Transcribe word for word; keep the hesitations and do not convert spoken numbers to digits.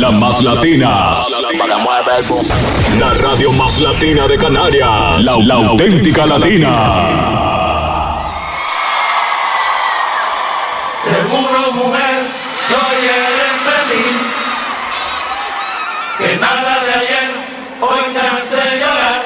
La más latina. La radio más latina de Canarias. La, la auténtica latina. Seguro, mujer, que hoy eres feliz. Que nada de ayer hoy te hace llorar.